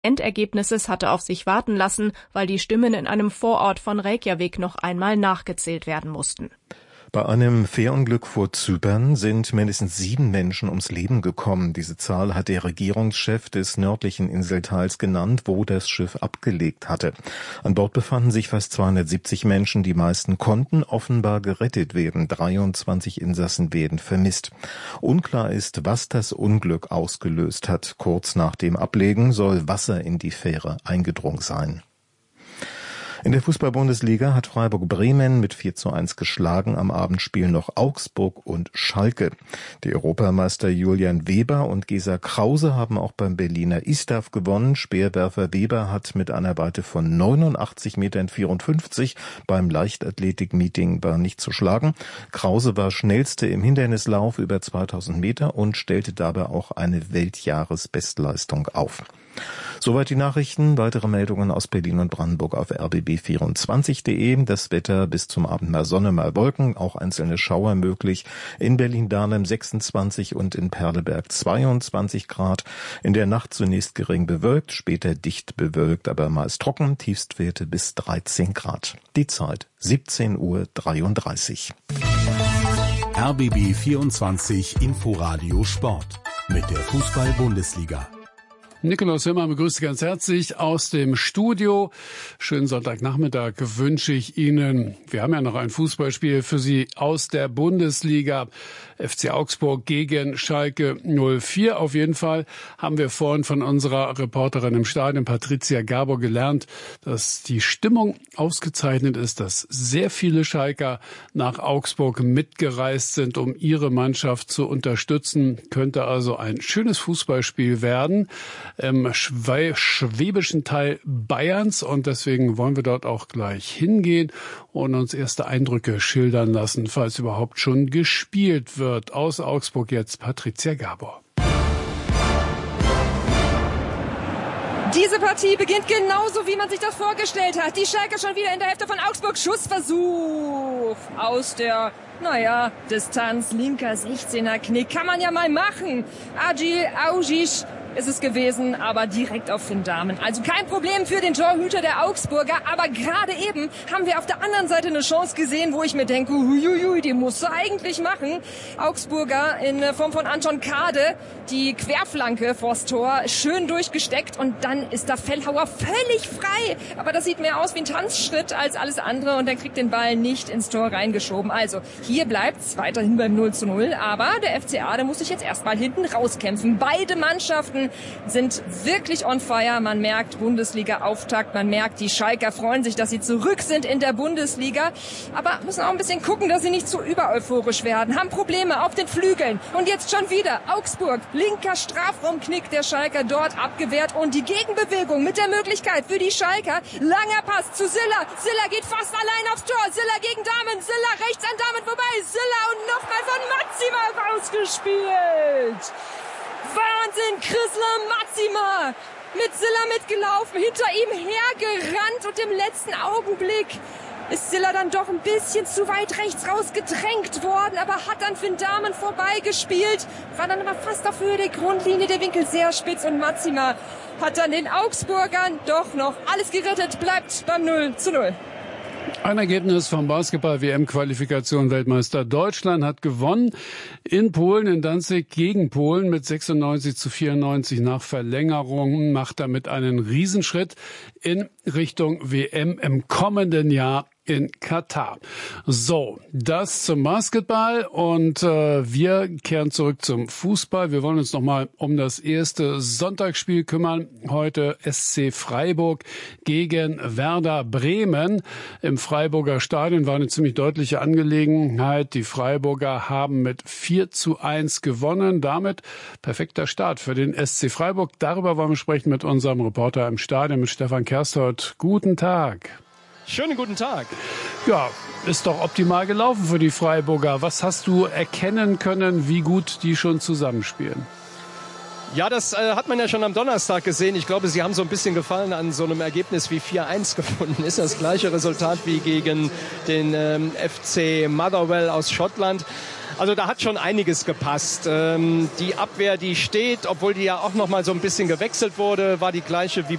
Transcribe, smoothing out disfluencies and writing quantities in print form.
Endergebnisses hatte auf sich warten lassen, weil die Stimmen in einem Vorort von Reykjavik noch einmal nachgezählt werden mussten. Bei einem Fährunglück vor Zypern sind mindestens 7 Menschen ums Leben gekommen. Diese Zahl hat der Regierungschef des nördlichen Inselteils genannt, wo das Schiff abgelegt hatte. An Bord befanden sich fast 270 Menschen. Die meisten konnten offenbar gerettet werden. 23 Insassen werden vermisst. Unklar ist, was das Unglück ausgelöst hat. Kurz nach dem Ablegen soll Wasser in die Fähre eingedrungen sein. In der Fußball-Bundesliga hat Freiburg Bremen mit 4:1 geschlagen. Am Abend spielen noch Augsburg und Schalke. Die Europameister Julian Weber und Gesa Krause haben auch beim Berliner ISTAF gewonnen. Speerwerfer Weber hat mit einer Weite von 89,54 Metern beim Leichtathletik-Meeting war nicht zu schlagen. Krause war schnellste im Hindernislauf über 2000 Meter und stellte dabei auch eine Weltjahresbestleistung auf. Soweit die Nachrichten. Weitere Meldungen aus Berlin und Brandenburg auf rbb24.de. Das Wetter bis zum Abend mal Sonne, mal Wolken, auch einzelne Schauer möglich. In Berlin-Dahlem 26 und in Perleberg 22 Grad. In der Nacht zunächst gering bewölkt, später dicht bewölkt, aber meist trocken. Tiefstwerte bis 13 Grad. Die Zeit 17:33 Uhr. RBB 24 Inforadio Sport mit der Fußball-Bundesliga. Nikolaus Himmer begrüßt Sie ganz herzlich aus dem Studio. Schönen Sonntagnachmittag wünsche ich Ihnen. Wir haben ja noch ein Fußballspiel für Sie aus der Bundesliga. FC Augsburg gegen Schalke 04. Auf jeden Fall haben wir vorhin von unserer Reporterin im Stadion, Patricia Gabor, gelernt, dass die Stimmung ausgezeichnet ist, dass sehr viele Schalker nach Augsburg mitgereist sind, um ihre Mannschaft zu unterstützen. Könnte also ein schönes Fußballspiel werden im schwäbischen Teil Bayerns, und deswegen wollen wir dort auch gleich hingehen und uns erste Eindrücke schildern lassen, falls überhaupt schon gespielt wird. Aus Augsburg jetzt Patricia Gabor. Diese Partie beginnt genauso, wie man sich das vorgestellt hat. Die Schalker schon wieder in der Hälfte von Augsburg. Schussversuch aus der, Distanz. Linker 16er Knick. Kann man ja mal machen. Adil Aujic ist es gewesen, aber direkt auf Finn Dahmen. Also kein Problem für den Torhüter der Augsburger, aber gerade eben haben wir auf der anderen Seite eine Chance gesehen, wo ich mir denke, huiuiui, die musst du eigentlich machen. Augsburger in Form von Anton Kade, die Querflanke vors Tor, schön durchgesteckt, und dann ist da Fellhauer völlig frei. Aber das sieht mehr aus wie ein Tanzschritt als alles andere, und er kriegt den Ball nicht ins Tor reingeschoben. Also hier bleibt's weiterhin beim 0:0, aber der FCA, der muss sich jetzt erstmal hinten rauskämpfen. Beide Mannschaften sind wirklich on fire. Man merkt Bundesliga-Auftakt, man merkt, die Schalker freuen sich, dass sie zurück sind in der Bundesliga, aber müssen auch ein bisschen gucken, dass sie nicht zu übereuphorisch werden. Haben Probleme auf den Flügeln, und jetzt schon wieder Augsburg, linker Strafraumknick der Schalker dort abgewehrt, und die Gegenbewegung mit der Möglichkeit für die Schalker. Langer Pass zu Silla. Silla geht fast allein aufs Tor. Silla gegen Dahmen. Silla rechts an Dahmen vorbei. Silla und nochmal von Matsima rausgespielt. Wahnsinn, Chrysler Matsima mit Silla mitgelaufen, hinter ihm hergerannt, und im letzten Augenblick ist Silla dann doch ein bisschen zu weit rechts rausgedrängt worden, aber hat dann Finn Dahmen vorbeigespielt, war dann aber fast auf Höhe der Grundlinie, der Winkel sehr spitz, und Matsima hat dann den Augsburgern doch noch alles gerettet, bleibt beim 0:0. Ein Ergebnis vom Basketball-WM-Qualifikation. Weltmeister Deutschland hat gewonnen in Polen, in Danzig gegen Polen mit 96:94 nach Verlängerung, macht damit einen Riesenschritt in Richtung WM im kommenden Jahr in Katar. So, das zum Basketball, und wir kehren zurück zum Fußball. Wir wollen uns nochmal um das erste Sonntagsspiel kümmern. Heute SC Freiburg gegen Werder Bremen. Im Freiburger Stadion war eine ziemlich deutliche Angelegenheit. Die Freiburger haben mit 4:1 gewonnen. Damit perfekter Start für den SC Freiburg. Darüber wollen wir sprechen mit unserem Reporter im Stadion, mit Stefan Kerstot. Guten Tag. Schönen guten Tag. Ja, ist doch optimal gelaufen für die Freiburger. Was hast du erkennen können, wie gut die schon zusammenspielen? Ja, das hat man ja schon am Donnerstag gesehen. Ich glaube, sie haben so ein bisschen Gefallen an so einem Ergebnis wie 4:1 gefunden. Ist das gleiche Resultat wie gegen den FC Motherwell aus Schottland. Also da hat schon einiges gepasst. Die Abwehr, die steht, obwohl die ja auch noch mal so ein bisschen gewechselt wurde, war die gleiche wie